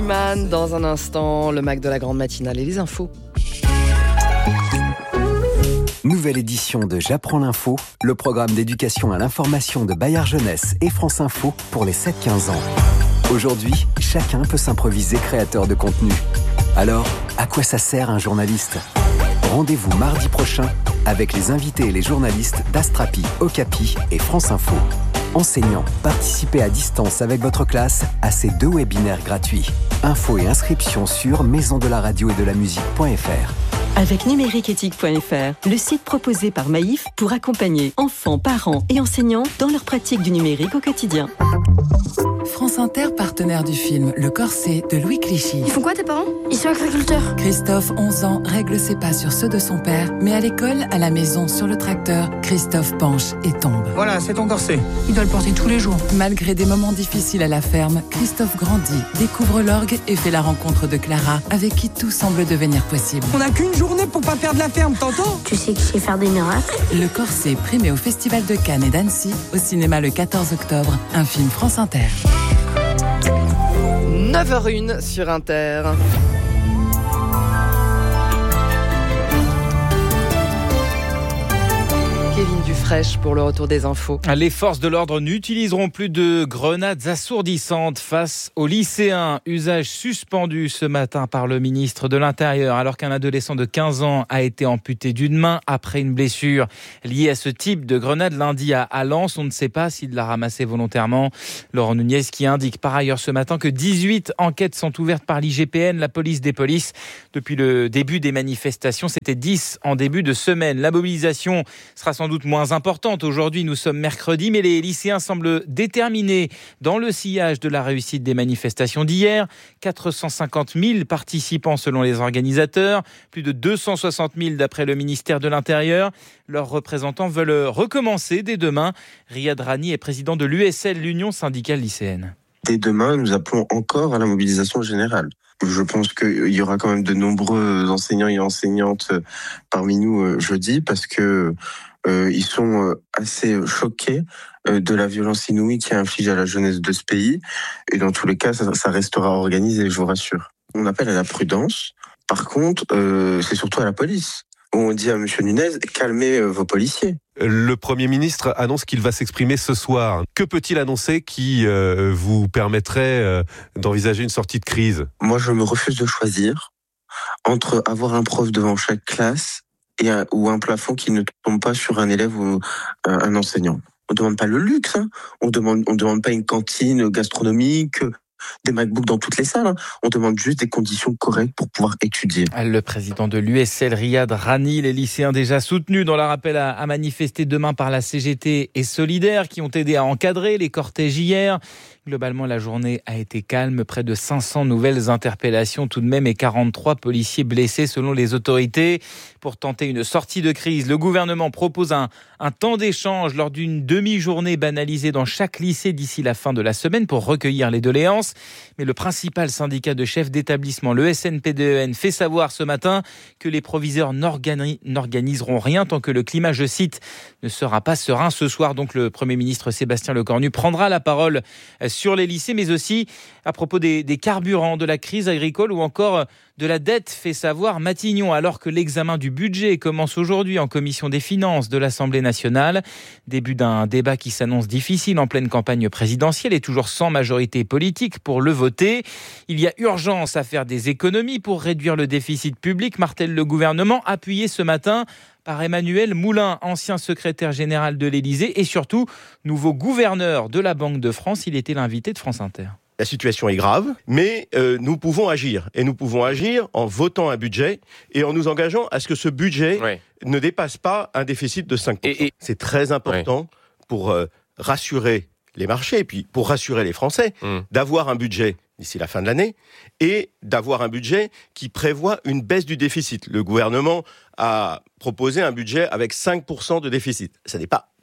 Man, dans un instant, le Mac de la grande matinale et les infos. Nouvelle édition de J'apprends l'info, le programme d'éducation à l'information de Bayard Jeunesse et France Info pour les 7-15 ans. Aujourd'hui, chacun peut s'improviser créateur de contenu. Alors, à quoi ça sert un journaliste ? Rendez-vous mardi prochain avec les invités et les journalistes d'Astrapi, Okapi et France Info. Enseignants, participez à distance avec votre classe à ces 2 webinaires gratuits. Infos et inscriptions sur maisondelaradio-et-de-la-musique.fr. Avec numériqueéthique.fr, le site proposé par Maïf pour accompagner enfants, parents et enseignants dans leur pratique du numérique au quotidien. France Inter, partenaire du film Le Corset de Louis Clichy. Ils font quoi tes parents ? Ils sont agriculteurs. Christophe, 11 ans, règle ses pas sur ceux de son père, mais à l'école, à la maison, sur le tracteur, Christophe penche et tombe. Voilà, c'est ton corset. Il doit le porter tous les jours. Malgré des moments difficiles à la ferme, Christophe grandit, découvre l'orgue et fait la rencontre de Clara, avec qui tout semble devenir possible. On n'a qu'une journée pour pas perdre la ferme, t'entends ? Tu sais que je sais faire des miracles. Le Corset, primé au Festival de Cannes et d'Annecy, au cinéma le 14 octobre, un film France Inter. 9h01 sur Inter. Kevin Dufraîche pour le retour des infos. Les forces de l'ordre n'utiliseront plus de grenades assourdissantes face aux lycéens. Usage suspendu ce matin par le ministre de l'Intérieur, alors qu'un adolescent de 15 ans a été amputé d'une main après une blessure liée à ce type de grenade lundi à Lens. On ne sait pas s'il l'a ramassé volontairement. Laurent Nunez qui indique par ailleurs ce matin que 18 enquêtes sont ouvertes par l'IGPN, la police des polices. Depuis le début des manifestations, c'était 10 en début de semaine. La mobilisation sera sans doute moins importante. Aujourd'hui, nous sommes mercredi, mais les lycéens semblent déterminés dans le sillage de la réussite des manifestations d'hier. 450 000 participants selon les organisateurs, plus de 260 000 d'après le ministère de l'Intérieur. Leurs représentants veulent recommencer dès demain. Riyad Rani est président de l'USL, l'Union syndicale lycéenne. Dès demain, nous appelons encore à la mobilisation générale. Je pense qu'il y aura quand même de nombreux enseignants et enseignantes parmi nous jeudi parce que ils sont assez choqués de la violence inouïe qui est infligée à la jeunesse de ce pays. Et dans tous les cas, ça restera organisé, je vous rassure. On appelle à la prudence. Par contre, c'est surtout à la police. On dit à M. Nunez, calmez vos policiers. Le Premier ministre annonce qu'il va s'exprimer ce soir. Que peut-il annoncer qui vous permettrait d'envisager une sortie de crise ? Moi, je me refuse de choisir entre avoir un prof devant chaque classe ou un plafond qui ne tombe pas sur un élève ou un enseignant. On ne demande pas le luxe, hein. On demande pas une cantine gastronomique, des MacBooks dans toutes les salles. Hein. On demande juste des conditions correctes pour pouvoir étudier. Le président de l'USL, Riyad Rani, les lycéens déjà soutenus dans leur appel à manifester demain par la CGT et Solidaires qui ont aidé à encadrer les cortèges hier. Globalement, la journée a été calme. Près de 500 nouvelles interpellations tout de même et 43 policiers blessés selon les autorités. Pour tenter une sortie de crise, le gouvernement propose un temps d'échange lors d'une demi-journée banalisée dans chaque lycée d'ici la fin de la semaine pour recueillir les doléances. Mais le principal syndicat de chefs d'établissement, le SNPDEN, fait savoir ce matin que les proviseurs n'organiseront rien tant que le climat, je cite, ne sera pas serein. Ce soir, donc, le Premier ministre Sébastien Lecornu prendra la parole sur les lycées, mais aussi à propos des carburants, de la crise agricole ou encore de la dette, fait savoir Matignon, alors que l'examen du budget commence aujourd'hui en commission des finances de l'Assemblée nationale. Début d'un débat qui s'annonce difficile en pleine campagne présidentielle et toujours sans majorité politique pour le voter. Il y a urgence à faire des économies pour réduire le déficit public, martèle le gouvernement, appuyé ce matin par Emmanuel Moulin, ancien secrétaire général de l'Élysée et surtout nouveau gouverneur de la Banque de France. Il était l'invité de France Inter. La situation est grave, mais nous pouvons agir. Et nous pouvons agir en votant un budget et en nous engageant à ce que ce budget ne dépasse pas un déficit de 5%. C'est très important pour rassurer les marchés et puis pour rassurer les Français d'avoir un budget d'ici la fin de l'année et d'avoir un budget qui prévoit une baisse du déficit. Le gouvernement a proposé un budget avec 5% de déficit. Ça n'est pas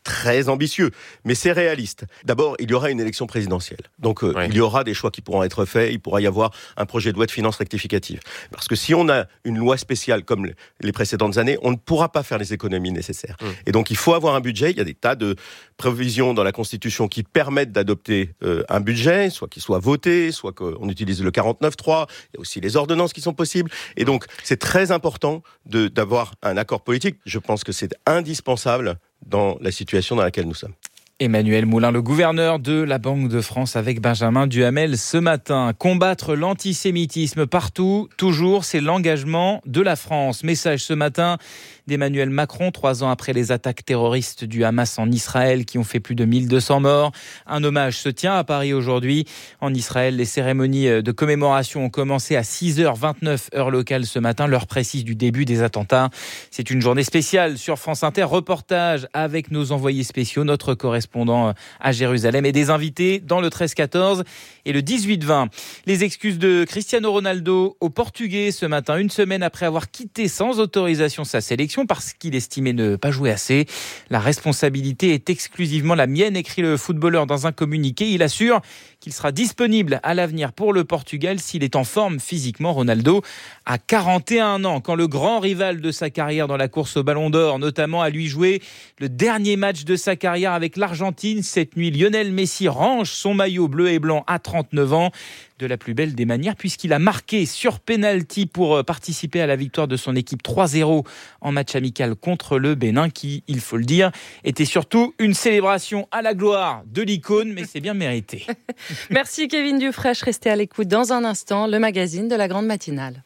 très ambitieux, mais c'est réaliste. D'abord, il y aura une élection présidentielle. Donc, il y aura des choix qui pourront être faits. Il pourra y avoir un projet de loi de finances rectificative. Parce que si on a une loi spéciale comme les précédentes années, on ne pourra pas faire les économies nécessaires. Et donc, il faut avoir un budget. Il y a des tas de prévisions dans la Constitution qui permettent d'adopter un budget, soit qu'il soit voté, soit qu'on utilise le 49.3. Il y a aussi les ordonnances qui sont possibles. Et donc, c'est très important d'avoir un accord politique. Je pense que c'est indispensable dans la situation dans laquelle nous sommes. Emmanuel Moulin, le gouverneur de la Banque de France avec Benjamin Duhamel ce matin. Combattre l'antisémitisme partout, toujours, c'est l'engagement de la France. Message ce matin d'Emmanuel Macron, 3 ans après les attaques terroristes du Hamas en Israël qui ont fait plus de 1200 morts. Un hommage se tient à Paris aujourd'hui. En Israël, les cérémonies de commémoration ont commencé à 6h29 heure locale ce matin, l'heure précise du début des attentats. C'est une journée spéciale sur France Inter. Reportage avec nos envoyés spéciaux, notre correspondant à Jérusalem et des invités dans le 13-14 et le 18-20. Les excuses de Cristiano Ronaldo au Portugais ce matin, une semaine après avoir quitté sans autorisation sa sélection parce qu'il estimait ne pas jouer assez. La responsabilité est exclusivement la mienne, écrit le footballeur dans un communiqué. Il assure qu'il sera disponible à l'avenir pour le Portugal s'il est en forme physiquement. Ronaldo a 41 ans quand le grand rival de sa carrière dans la course au Ballon d'Or, notamment, a lui joué le dernier match de sa carrière avec l'Argentine. Cette nuit, Lionel Messi range son maillot bleu et blanc à 39 ans. De la plus belle des manières puisqu'il a marqué sur pénalty pour participer à la victoire de son équipe 3-0 en match amical contre le Bénin qui, il faut le dire, était surtout une célébration à la gloire de l'icône, mais c'est bien mérité. Merci Kevin Dufresne, restez à l'écoute dans un instant, le magazine de la grande matinale.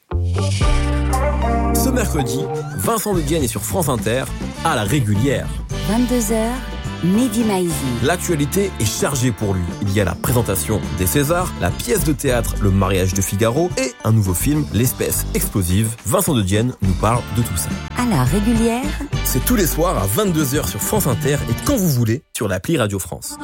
Ce mercredi, Vincent De Dienne est sur France Inter à la régulière. 22h. Mehdi Maizi. L'actualité est chargée pour lui. Il y a la présentation des Césars, la pièce de théâtre Le mariage de Figaro et un nouveau film, L'espèce explosive. Vincent De Dienne nous parle de tout ça. À la régulière. C'est tous les soirs à 22h sur France Inter et quand vous voulez sur l'appli Radio France.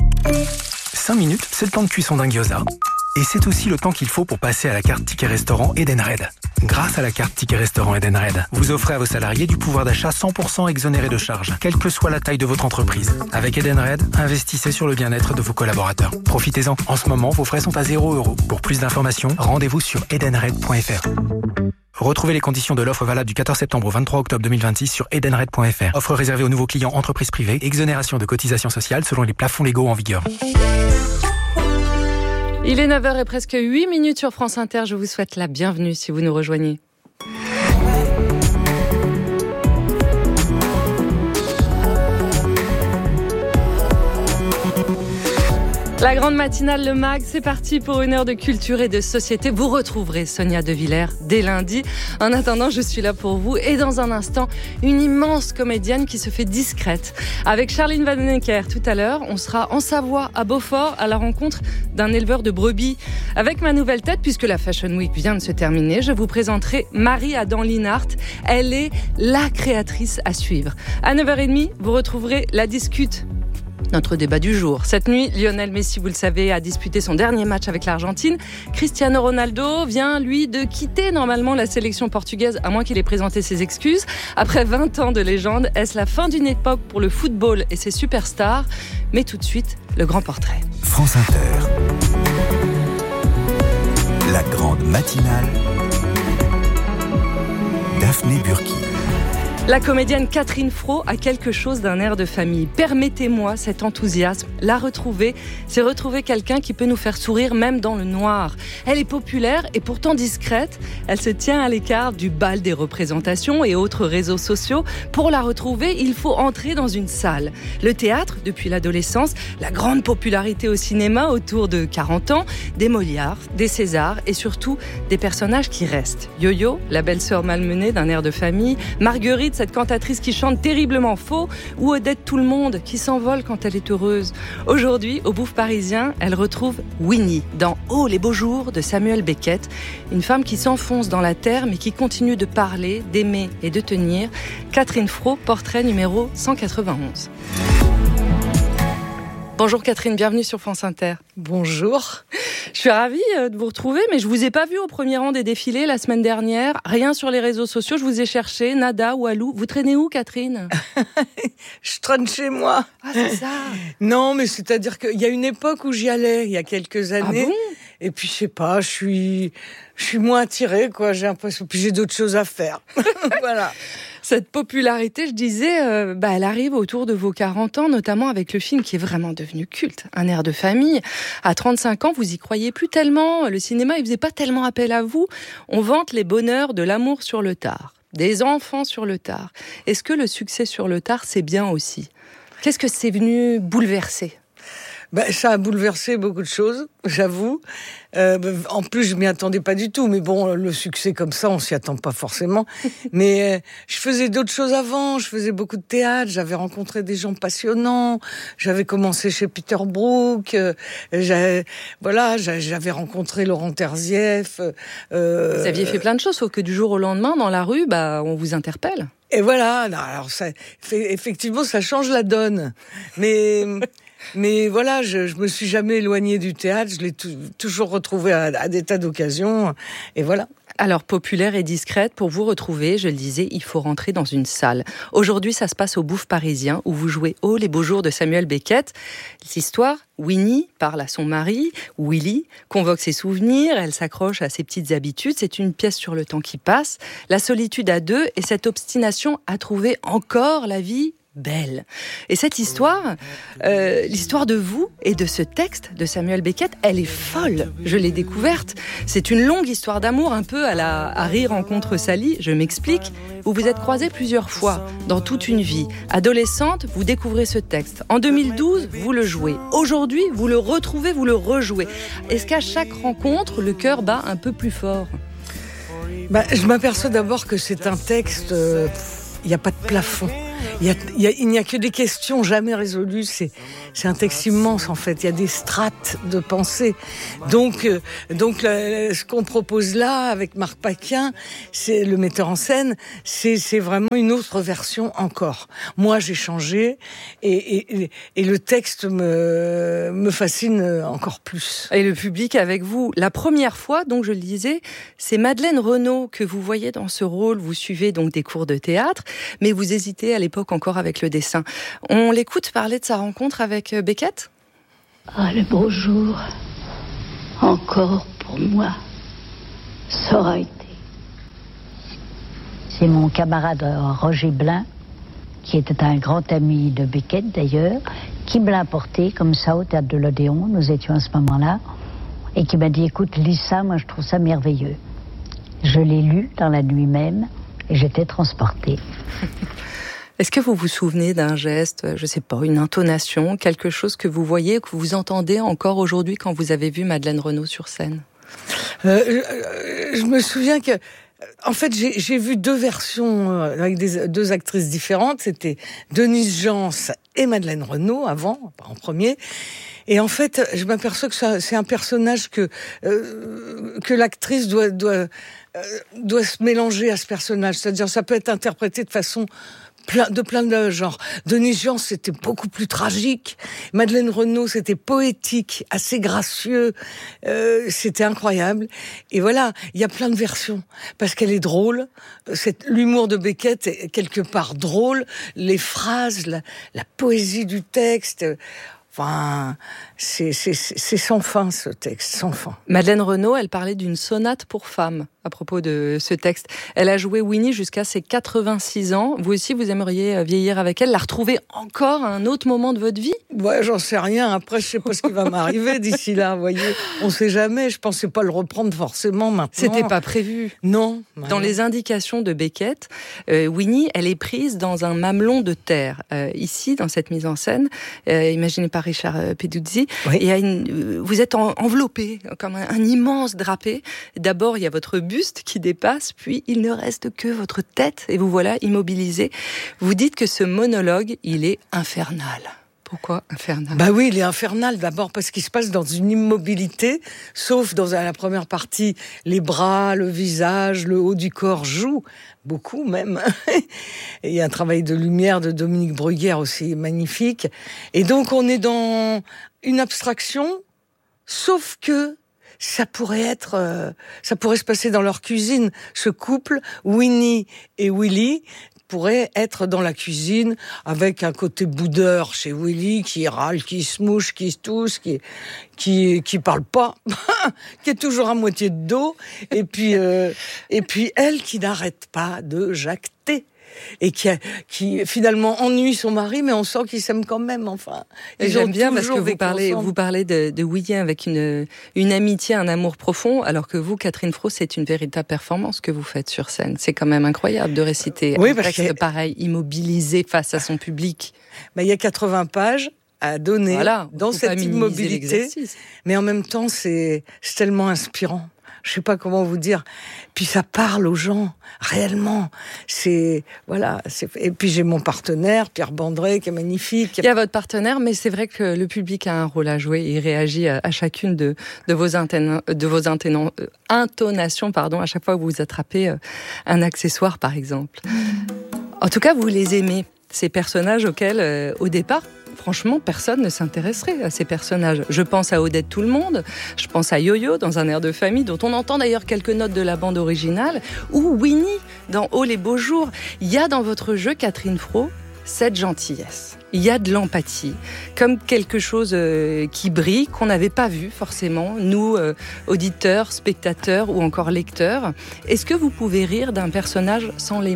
5 minutes, c'est le temps de cuisson d'un gyoza. Et c'est aussi le temps qu'il faut pour passer à la carte Ticket Restaurant Edenred. Grâce à la carte Ticket Restaurant Edenred, vous offrez à vos salariés du pouvoir d'achat 100% exonéré de charges, quelle que soit la taille de votre entreprise. Avec Edenred, investissez sur le bien-être de vos collaborateurs. Profitez-en. En ce moment, vos frais sont à 0 €. Pour plus d'informations, rendez-vous sur edenred.fr. Retrouvez les conditions de l'offre valable du 14 septembre au 23 octobre 2026 sur edenred.fr. Offre réservée aux nouveaux clients entreprises privées. Exonération de cotisations sociales selon les plafonds légaux en vigueur. Il est 9h et presque 8 minutes sur France Inter. Je vous souhaite la bienvenue si vous nous rejoignez. La grande matinale, le MAG, c'est parti pour une heure de culture et de société. Vous retrouverez Sonia De Villers dès lundi. En attendant, je suis là pour vous. Et dans un instant, une immense comédienne qui se fait discrète. Avec Charline Vanhoenacker, tout à l'heure, on sera en Savoie, à Beaufort, à la rencontre d'un éleveur de brebis. Avec ma nouvelle tête, puisque la Fashion Week vient de se terminer, je vous présenterai Marie-Adam Linhart. Elle est la créatrice à suivre. À 9h30, vous retrouverez La Discute. Notre débat du jour. Cette nuit, Lionel Messi, vous le savez, a disputé son dernier match avec l'Argentine. Cristiano Ronaldo vient, lui, de quitter normalement la sélection portugaise, à moins qu'il ait présenté ses excuses. Après 20 ans de légende, est-ce la fin d'une époque pour le football et ses superstars ? Mais tout de suite, le grand portrait. France Inter. La grande matinale. Daphné Burki. La comédienne Catherine Fro a quelque chose d'un air de famille. Permettez-moi cet enthousiasme. La retrouver, c'est retrouver quelqu'un qui peut nous faire sourire même dans le noir. Elle est populaire et pourtant discrète. Elle se tient à l'écart du bal des représentations et autres réseaux sociaux. Pour la retrouver, il faut entrer dans une salle. Le théâtre, depuis l'adolescence, la grande popularité au cinéma autour de 40 ans, des Molières, des Césars et surtout des personnages qui restent. Yo-Yo, la belle-sœur malmenée d'un air de famille, Marguerite, cette cantatrice qui chante terriblement faux, ou Odette Tout le Monde qui s'envole quand elle est heureuse. Aujourd'hui, au Bouffe parisien, elle retrouve Winnie dans Oh les beaux jours de Samuel Beckett, une femme qui s'enfonce dans la terre mais qui continue de parler, d'aimer et de tenir. Catherine Fro, portrait numéro 191. Bonjour Catherine, bienvenue sur France Inter. Bonjour. Je suis ravie de vous retrouver, mais je vous ai pas vu au premier rang des défilés la semaine dernière. Rien sur les réseaux sociaux, je vous ai cherché, nada, Walou. Vous traînez où, Catherine? Je traîne chez moi. Ah, c'est ça. Non, mais c'est-à-dire qu'il y a une époque où j'y allais, il y a quelques années. Ah bon? Et puis, je sais pas, je suis moins attirée, quoi. J'ai l'impression, puis j'ai d'autres choses à faire. Voilà. Cette popularité, je disais, elle arrive autour de vos 40 ans, notamment avec le film qui est vraiment devenu culte, Un air de famille. À 35 ans, vous y croyez plus tellement. Le cinéma, il faisait pas tellement appel à vous. On vante les bonheurs de l'amour sur le tard, des enfants sur le tard. Est-ce que le succès sur le tard, c'est bien aussi? Qu'est-ce que c'est venu bouleverser? Ça a bouleversé beaucoup de choses, j'avoue. En plus, je m'y attendais pas du tout. Mais bon, le succès comme ça, on s'y attend pas forcément. Mais je faisais d'autres choses avant. Je faisais beaucoup de théâtre. J'avais rencontré des gens passionnants. J'avais commencé chez Peter Brook. J'avais rencontré Laurent Terzieff. Vous aviez fait plein de choses, sauf que du jour au lendemain, dans la rue, on vous interpelle. Et voilà. Alors, effectivement, ça change la donne. Mais voilà, je me suis jamais éloignée du théâtre, je l'ai toujours retrouvée à des tas d'occasions, et voilà. Alors, populaire et discrète, pour vous retrouver, je le disais, il faut rentrer dans une salle. Aujourd'hui, ça se passe au Bouffe parisien, où vous jouez Oh, les beaux jours de Samuel Beckett. L'histoire, Winnie parle à son mari, Willy, convoque ses souvenirs, elle s'accroche à ses petites habitudes. C'est une pièce sur le temps qui passe, la solitude à deux et cette obstination à trouver encore la vie belle. Et cette histoire, l'histoire de vous et de ce texte de Samuel Beckett, elle est folle. Je l'ai découverte. C'est une longue histoire d'amour, un peu à la Harry rencontre Sally. Je m'explique. Vous vous êtes croisés plusieurs fois dans toute une vie. Adolescente, vous découvrez ce texte. En 2012, vous le jouez. Aujourd'hui, vous le retrouvez, vous le rejouez. Est-ce qu'à chaque rencontre, le cœur bat un peu plus fort? Je m'aperçois d'abord que c'est un texte... Il n'y a pas de plafond. Il n'y a que des questions jamais résolues. C'est un texte immense, en fait. Il y a des strates de pensée. Donc, ce qu'on propose là, avec Marc Paquin, c'est le metteur en scène, c'est vraiment une autre version encore. Moi, j'ai changé et le texte me fascine encore plus. Et le public avec vous. La première fois, donc, je le disais, c'est Madeleine Renaud que vous voyez dans ce rôle. Vous suivez donc des cours de théâtre, mais vous hésitez à l'époque encore avec le dessin. On l'écoute parler de sa rencontre avec Beckett? Ah, le beau jour, encore pour moi, ça aura été. C'est mon camarade Roger Blin, qui était un grand ami de Beckett d'ailleurs, qui me l'a apporté comme ça au théâtre de l'Odéon, nous étions à ce moment-là, et qui m'a dit, écoute, lis ça, moi je trouve ça merveilleux. Je l'ai lu dans la nuit même, et j'étais transportée. Est-ce que vous vous souvenez d'un geste, je sais pas, une intonation, quelque chose que vous voyez, que vous entendez encore aujourd'hui quand vous avez vu Madeleine Renaud sur scène? Je me souviens que, en fait, j'ai vu deux versions avec deux actrices différentes. C'était Denise Jans et Madeleine Renaud avant, en premier. Et en fait, je m'aperçois que c'est un personnage que l'actrice doit se mélanger à ce personnage. C'est-à-dire, ça peut être interprété de façon plein de genres. Denise Jans, c'était beaucoup plus tragique. Madeleine Renaud, c'était poétique, assez gracieux. C'était incroyable. Et voilà, il y a plein de versions. Parce qu'elle est drôle. L'humour de Beckett est quelque part drôle. Les phrases, la poésie du texte... Enfin, c'est sans fin, ce texte, sans fin. Madeleine Renaud, elle parlait d'une sonate pour femmes à propos de ce texte. Elle a joué Winnie jusqu'à ses 86 ans. Vous aussi, vous aimeriez vieillir avec elle, la retrouver encore à un autre moment de votre vie? Ouais, j'en sais rien. Après, je sais pas ce qui va m'arriver d'ici là, vous voyez. On sait jamais. Je pensais pas le reprendre forcément maintenant. C'était pas prévu. Non. Dans les indications de Beckett, Winnie, elle est prise dans un mamelon de terre. Ici, dans cette mise en scène, imaginée par Richard Peduzzi, oui. Vous êtes enveloppé comme un immense drapé. D'abord, il y a votre buste qui dépasse, puis il ne reste que votre tête et vous voilà immobilisé. Vous dites que ce monologue, il est infernal. Pourquoi infernal? Bah oui, il est infernal d'abord parce qu'il se passe dans une immobilité, sauf dans la première partie, les bras, le visage, le haut du corps jouent, beaucoup même. Et il y a un travail de lumière de Dominique Bruguière aussi magnifique. Et donc on est dans une abstraction, sauf que ça pourrait se passer dans leur cuisine. Ce couple, Winnie et Willy, pourrait être dans la cuisine avec un côté boudeur chez Willy qui râle, qui se mouche, qui se tousse, qui parle pas, qui est toujours à moitié de dos, et puis elle qui n'arrête pas de jacter. Et qui finalement ennuie son mari, mais on sent qu'ils s'aiment quand même, enfin. Et j'aime bien parce que vous parlez de William avec une amitié, un amour profond, alors que vous, Catherine Fro, c'est une véritable performance que vous faites sur scène. C'est quand même incroyable de réciter un texte pareil, immobilisé face à son public. Il y a 80 pages à donner dans cette immobilité, mais en même temps, c'est tellement inspirant. Je sais pas comment vous dire. Puis ça parle aux gens, réellement. Et puis j'ai mon partenaire, Pierre Bandré, qui est magnifique. Il y a votre partenaire, mais c'est vrai que le public a un rôle à jouer. Il réagit à chacune de vos intonations, à chaque fois que vous attrapez un accessoire, par exemple. En tout cas, vous les aimez, ces personnages auxquels, au départ, franchement, personne ne s'intéresserait à ces personnages. Je pense à Odette Tout-le-Monde, je pense à Yo-Yo dans Un air de famille, dont on entend d'ailleurs quelques notes de la bande originale, ou Winnie dans Oh les beaux jours. Il y a dans votre jeu, Catherine Fro, cette gentillesse. Il y a de l'empathie, comme quelque chose qui brille, qu'on n'avait pas vu forcément, nous, auditeurs, spectateurs ou encore lecteurs. Est-ce que vous pouvez rire d'un personnage sans l'aimer ?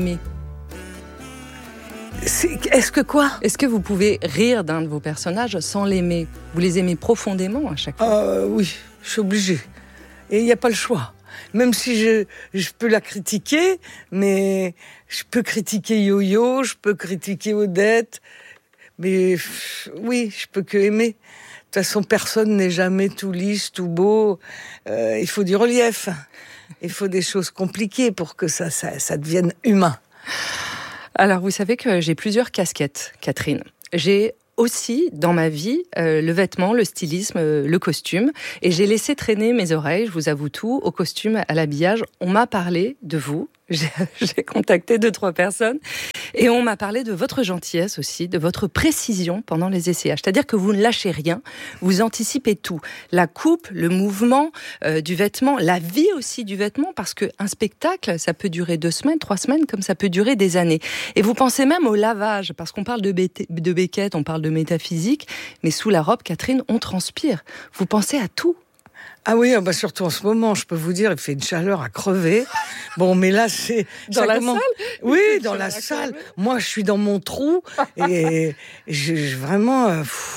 Est-ce que vous pouvez rire d'un de vos personnages sans l'aimer? Vous les aimez profondément à chaque fois? Oui, je suis obligée. Et il n'y a pas le choix. Même si je peux la critiquer, mais je peux critiquer Yo-Yo, je peux critiquer Odette, mais oui, je peux que aimer. De toute façon, personne n'est jamais tout lisse, tout beau. Il faut du relief. Il faut des choses compliquées pour que ça devienne humain. Alors, vous savez que j'ai plusieurs casquettes, Catherine. J'ai aussi, dans ma vie, le vêtement, le stylisme, le costume. Et j'ai laissé traîner mes oreilles, je vous avoue tout, au costume, à l'habillage. On m'a parlé de vous. J'ai contacté 2-3 personnes. Et on m'a parlé de votre gentillesse aussi, de votre précision pendant les essayages. C'est-à-dire que vous ne lâchez rien, vous anticipez tout. La coupe, le mouvement du vêtement, la vie aussi du vêtement, parce qu'un spectacle, ça peut durer 2 semaines, 3 semaines, comme ça peut durer des années. Et vous pensez même au lavage, parce qu'on parle de Beckett, on parle de métaphysique, mais sous la robe, Catherine, on transpire. Vous pensez à tout. Ah oui, surtout en ce moment, je peux vous dire, il fait une chaleur à crever. Bon, mais là, c'est... Dans la salle ? Oui, dans la salle. Moi, je suis dans mon trou et vraiment...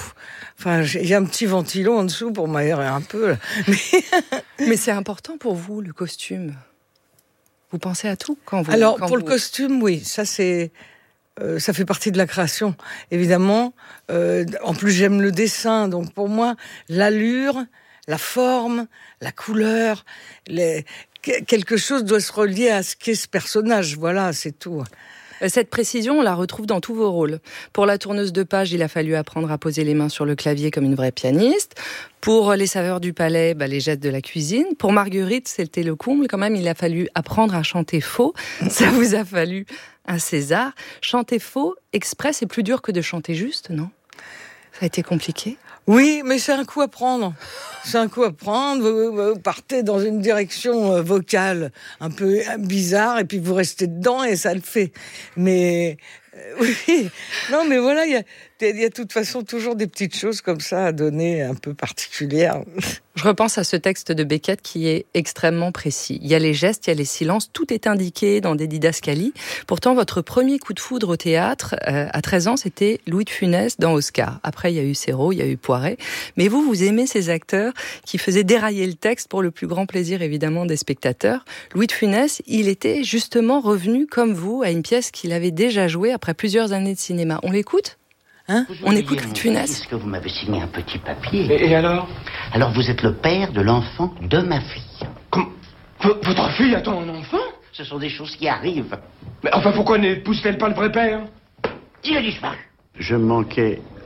il y a un petit ventilo en dessous pour m'aérer un peu. Mais c'est important pour vous, le costume. Vous pensez à tout quand vous... Alors, pour le costume, oui, ça c'est... ça fait partie de la création, évidemment. En plus, j'aime le dessin, donc pour moi, l'allure... la forme, la couleur, quelque chose doit se relier à ce qu'est ce personnage. Voilà, c'est tout. Cette précision, on la retrouve dans tous vos rôles. Pour la tourneuse de page, il a fallu apprendre à poser les mains sur le clavier comme une vraie pianiste. Pour les saveurs du palais, les gestes de la cuisine. Pour Marguerite, c'était le comble. Quand même, il a fallu apprendre à chanter faux. Ça vous a fallu un César. Chanter faux, exprès, c'est plus dur que de chanter juste, non ? Ça a été compliqué ? Oui, mais c'est un coup à prendre. C'est un coup à prendre. Vous partez dans une direction vocale un peu bizarre et puis vous restez dedans et ça le fait. Mais oui, non, mais voilà, il y a de toute façon toujours des petites choses comme ça à donner un peu particulières. Je repense à ce texte de Beckett qui est extrêmement précis. Il y a les gestes, il y a les silences, tout est indiqué dans des didascalies. Pourtant, votre premier coup de foudre au théâtre, à 13 ans, c'était Louis de Funès dans Oscar. Après, il y a eu Serrault, il y a eu Poiret. Mais vous aimez ces acteurs qui faisaient dérailler le texte pour le plus grand plaisir, évidemment, des spectateurs. Louis de Funès, il était justement revenu, comme vous, à une pièce qu'il avait déjà jouée après plusieurs années de cinéma. On l'écoute ? On écoute Louis de Funès. Est-ce que vous m'avez signé un petit papier? Et alors? Alors vous êtes le père de l'enfant de ma fille. Comment? Votre fille a un enfant? Ce sont des choses qui arrivent. Mais enfin, pourquoi n'épouse-t-elle pas le vrai père? Il a disparu. Je manquais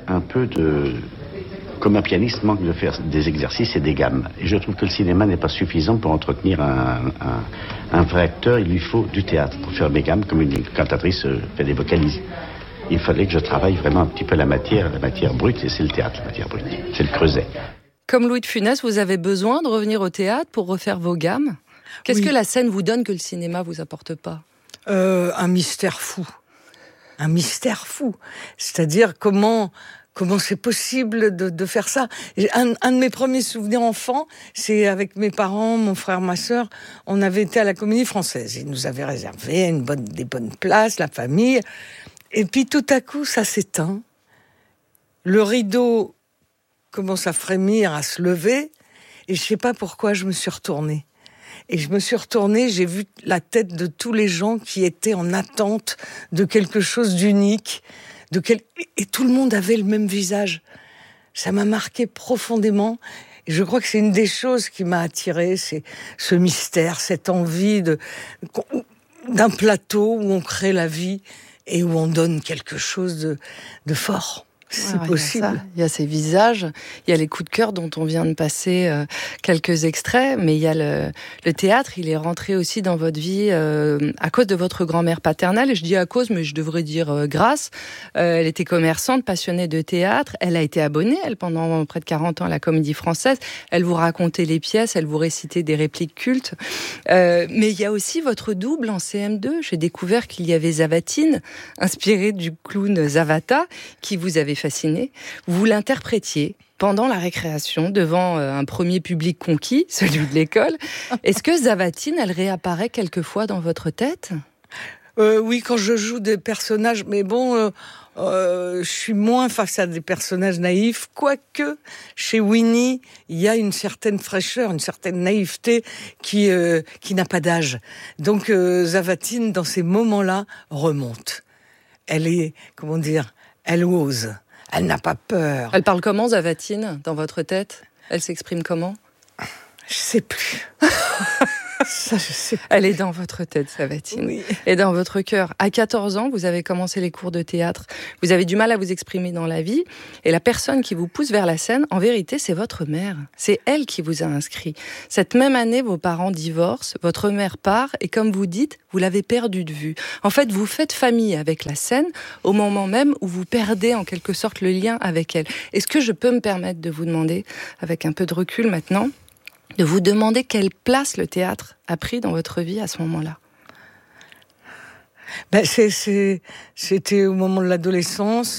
un peu comme un pianiste manque de faire des exercices et des gammes. Et je trouve que le cinéma n'est pas suffisant pour entretenir un vrai acteur. Il lui faut du théâtre pour faire mes gammes, comme une cantatrice fait des vocalises. Il fallait que je travaille vraiment un petit peu la matière brute, et c'est le théâtre, la matière brute. C'est le creuset. Comme Louis de Funès, vous avez besoin de revenir au théâtre pour refaire vos gammes ? Qu'est-ce que la scène vous donne que le cinéma vous apporte pas ? Un mystère fou. Un mystère fou. C'est-à-dire comment c'est possible de faire ça. Un de mes premiers souvenirs enfants, c'est avec mes parents, mon frère, ma sœur, on avait été à la Comédie Française. Ils nous avaient réservé des bonnes places, la famille. Et puis tout à coup, ça s'éteint. Le rideau commence à frémir, à se lever. Et je sais pas pourquoi je me suis retournée. Et je me suis retournée, j'ai vu la tête de tous les gens qui étaient en attente de quelque chose d'unique. Et tout le monde avait le même visage. Ça m'a marqué profondément. Et je crois que c'est une des choses qui m'a attirée, c'est ce mystère, cette envie d'un plateau où on crée la vie et où on donne quelque chose de fort. C'est possible. Il y a ces visages, il y a les coups de cœur dont on vient de passer quelques extraits, mais il y a le théâtre, il est rentré aussi dans votre vie à cause de votre grand-mère paternelle, et je dis à cause, mais je devrais dire grâce. Elle était commerçante, passionnée de théâtre, elle a été abonnée, elle, pendant près de 40 ans à la Comédie Française, elle vous racontait les pièces, elle vous récitait des répliques cultes, mais il y a aussi votre double en CM2, j'ai découvert qu'il y avait Zavatine, inspirée du clown Zavata, qui vous avait fasciné. Vous l'interprétiez pendant la récréation devant un premier public conquis, celui de l'école. Est-ce que Zavatine, elle réapparaît quelquefois dans votre tête ? Oui, quand je joue des personnages, mais bon, je suis moins face à des personnages naïfs, quoique chez Winnie, il y a une certaine fraîcheur, une certaine naïveté qui n'a pas d'âge. Donc Zavatine, dans ces moments-là, remonte. Elle est, elle ose. Elle n'a pas peur. Elle parle comment, Zavatine, dans votre tête ? Elle s'exprime comment ? Je sais plus. Ça, je sais plus. Elle est dans votre tête, Zavatine. Oui. Et dans votre cœur. À 14 ans, vous avez commencé les cours de théâtre. Vous avez du mal à vous exprimer dans la vie. Et la personne qui vous pousse vers la scène, en vérité, c'est votre mère. C'est elle qui vous a inscrit. Cette même année, vos parents divorcent. Votre mère part. Et comme vous dites, vous l'avez perdue de vue. En fait, vous faites famille avec la scène au moment même où vous perdez en quelque sorte le lien avec elle. Est-ce que je peux me permettre de vous demander, avec un peu de recul maintenant, de vous demander quelle place le théâtre a pris dans votre vie à ce moment-là ? C'était au moment de l'adolescence.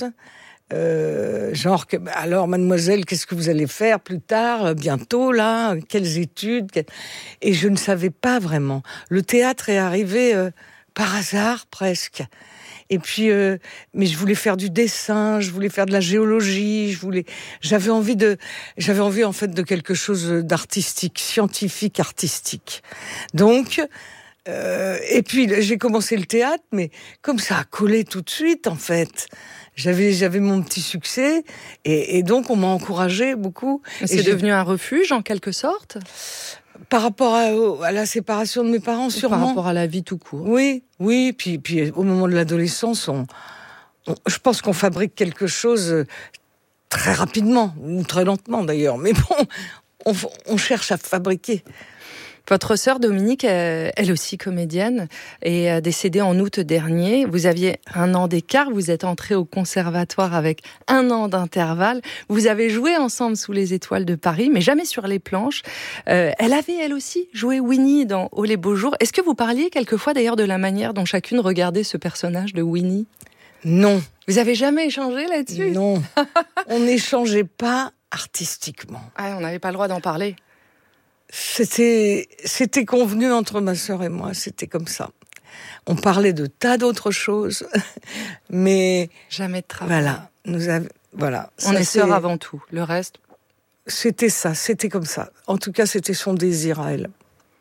Alors mademoiselle, qu'est-ce que vous allez faire plus tard, bientôt là, quelles études, et je ne savais pas vraiment. Le théâtre est arrivé par hasard presque. Et puis, mais je voulais faire du dessin, je voulais faire de la géologie, j'avais envie en fait de quelque chose d'artistique, scientifique, artistique. Donc, et puis j'ai commencé le théâtre, mais comme ça a collé tout de suite en fait. J'avais mon petit succès et donc on m'a encouragé beaucoup. C'est devenu un refuge en quelque sorte ? Par rapport à la séparation de mes parents, sûrement. Par rapport à la vie tout court. Oui. Puis au moment de l'adolescence, je pense qu'on fabrique quelque chose très rapidement, ou très lentement d'ailleurs. Mais bon, on cherche à fabriquer. Votre sœur Dominique, elle aussi comédienne, est décédée en août dernier. Vous aviez 1 an d'écart, vous êtes entrée au conservatoire avec 1 an d'intervalle. Vous avez joué ensemble sous les étoiles de Paris, mais jamais sur les planches. Elle avait, elle aussi, joué Winnie dans Oh les beaux jours. Est-ce que vous parliez quelquefois d'ailleurs de la manière dont chacune regardait ce personnage de Winnie ? Non. Vous avez jamais échangé là-dessus ? Non. On n'échangeait pas artistiquement. Ah, on n'avait pas le droit d'en parler. C'était convenu entre ma sœur et moi, c'était comme ça. On parlait de tas d'autres choses, mais jamais de travail. Voilà. On est sœurs avant tout. Le reste, c'était ça, c'était comme ça. En tout cas, c'était son désir à elle.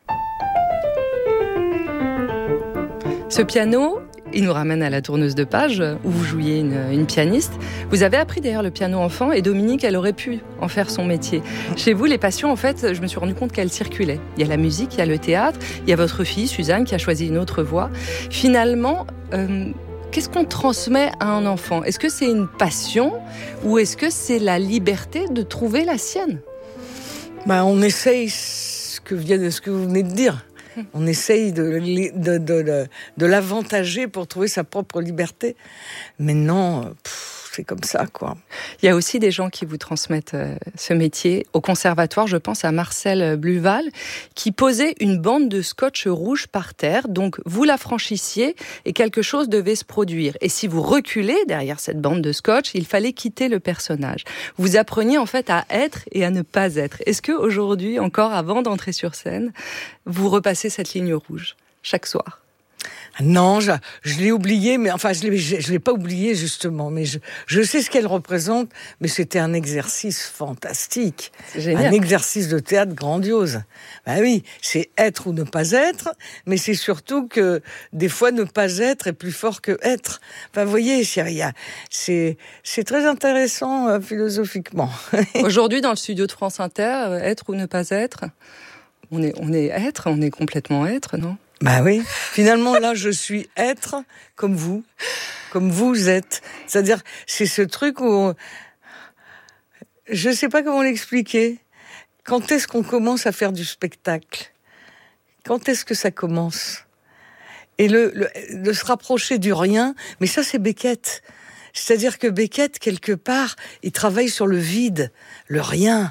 Ce piano, il nous ramène à la tourneuse de page, où vous jouiez une pianiste. Vous avez appris d'ailleurs le piano enfant, et Dominique, elle aurait pu en faire son métier. Chez vous, les passions, en fait, je me suis rendu compte qu'elles circulaient. Il y a la musique, il y a le théâtre, il y a votre fille, Suzanne, qui a choisi une autre voie. Finalement, Qu'est-ce qu'on transmet à un enfant ? Est-ce que c'est une passion ou est-ce que c'est la liberté de trouver la sienne ? On essaye ce que vous venez de dire. On essaye de l'avantager pour trouver sa propre liberté. Mais non, c'est comme ça, quoi. Il y a aussi des gens qui vous transmettent ce métier. Au conservatoire, je pense à Marcel Bluval, qui posait une bande de scotch rouge par terre. Donc, vous la franchissiez et quelque chose devait se produire. Et si vous reculez derrière cette bande de scotch, il fallait quitter le personnage. Vous appreniez en fait à être et à ne pas être. Est-ce qu'aujourd'hui, encore avant d'entrer sur scène, vous repassez cette ligne rouge chaque soir ? Non, je l'ai oublié, mais enfin, je l'ai pas oublié justement, mais je sais ce qu'elle représente, mais c'était un exercice fantastique. C'est génial. Un exercice de théâtre grandiose. Oui, c'est être ou ne pas être, mais c'est surtout que des fois ne pas être est plus fort que être. Vous voyez, c'est très intéressant philosophiquement. Aujourd'hui, dans le studio de France Inter, être ou ne pas être, on est complètement être, non ? Oui, finalement là je suis être comme vous êtes. C'est-à-dire c'est ce truc où je sais pas comment l'expliquer. Quand est-ce qu'on commence à faire du spectacle ? Quand est-ce que ça commence ? Et de se rapprocher du rien, mais ça c'est Beckett. C'est-à-dire que Beckett quelque part, il travaille sur le vide, le rien.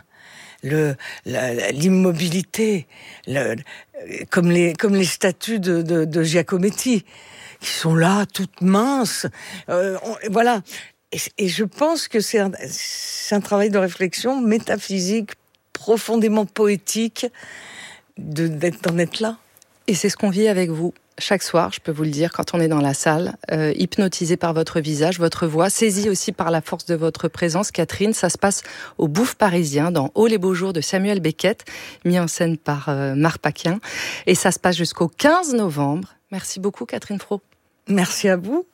L'immobilité, comme les statues de Giacometti, qui sont là, toutes minces. Voilà. Et je pense que c'est un travail de réflexion métaphysique, profondément poétique, d'en être là. Et c'est ce qu'on vit avec vous. Chaque soir, je peux vous le dire, quand on est dans la salle, hypnotisé par votre visage, votre voix, saisi aussi par la force de votre présence, Catherine, ça se passe au Bouffe parisien, dans Oh les beaux jours de Samuel Beckett, mis en scène par Marc Paquin. Et ça se passe jusqu'au 15 novembre. Merci beaucoup, Catherine Fro. Merci à vous.